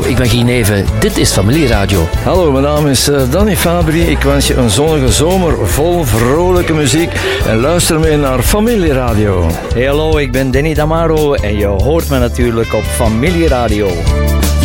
ik ben Guy Neven. Dit is Familieradio. Hallo, mijn naam is Danny Fabri. Ik wens je een zonnige zomer vol vrolijke muziek. En luister mee naar Familieradio. Hey, hallo, ik ben Danny Damaro en je hoort me natuurlijk op Familieradio.